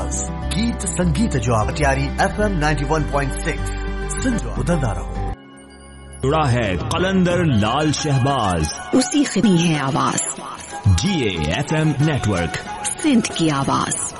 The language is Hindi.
आवाज गीत संगीत जो आप प्यारी FM 91.6 सुन जो उतरता रहो। जुड़ा है कलंदर लाल शहबाज, उसी खिमी है आवाज। GA FM नेटवर्क, सिंध की आवाज।